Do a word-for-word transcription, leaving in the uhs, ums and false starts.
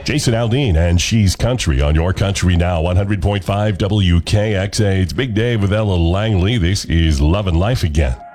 Jason Aldean and She's Country on Your Country Now, one hundred point five W K X A. It's Big Dave with Ella Langley. This is Love and Life Again.